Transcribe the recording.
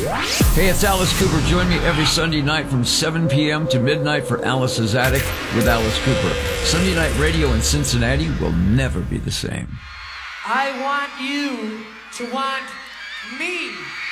Hey, it's Alice Cooper. Join me every Sunday night from 7 p.m. to midnight for Alice's Attic with Alice Cooper. Sunday night radio in Cincinnati will never be the same. I want you to want me.